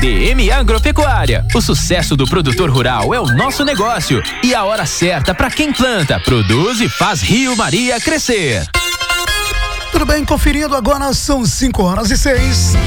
DM Agropecuária. O sucesso do produtor rural é o nosso negócio e a hora certa para quem planta, produz e faz Rio Maria crescer. Tudo bem, conferindo agora, são 5h06.